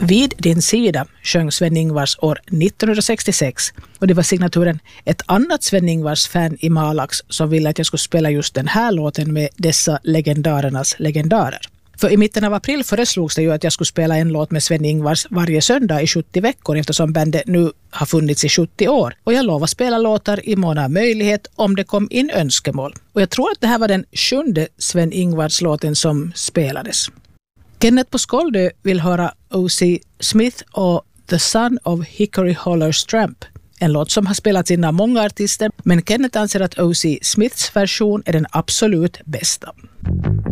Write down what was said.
Vid din sida sjöng Sven-Ingvars år 1966 och det var signaturen ett annat Sven-Ingvars-fan i Malax som ville att jag skulle spela just den här låten med dessa legendarernas legendarer. För i mitten av april föreslogs det ju att jag skulle spela en låt med Sven-Ingvars varje söndag i 70 veckor eftersom bandet nu har funnits i 70 år. Och jag lovar spela låtar i mån av möjlighet om det kom in önskemål. Och jag tror att det här var den 7:e Sven-Ingvars-låten som spelades. Kenneth på Skåldö vill höra O.C. Smith och The Son of Hickory Holler's Tramp. En låt som har spelats in av många artister men Kenneth anser att O.C. Smiths version är den absolut bästa.